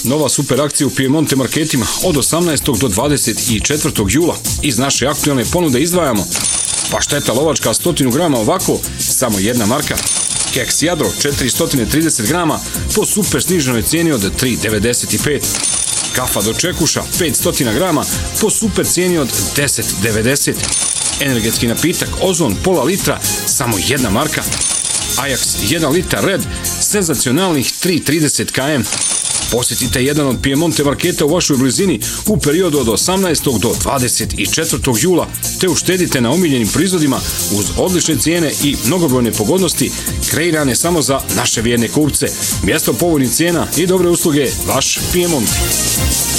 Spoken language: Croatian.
Nova super akcija u Piemonte marketima od 18. do 24. jula. Iz naše aktualne ponude izdvajamo pašteta lovačka 100 grama ovako, samo jedna marka. Keks Jadro 430 grama po super sniženoj cijeni od 3,95. Kafa dočekuša 500 grama po super cijeni od 10,90. Energetski napitak Ozon pola litra, samo jedna marka. Ajax 1 litar Red, senzacionalnih 3,30 km. Posjetite jedan od Piemonte marketa u vašoj blizini u periodu od 18. do 24. jula, te uštedite na omiljenim proizvodima uz odlične cijene i mnogobrojne pogodnosti kreirane samo za naše vjerne kupce. Mjesto povoljnih cijena i dobre usluge, vaš Piemonte.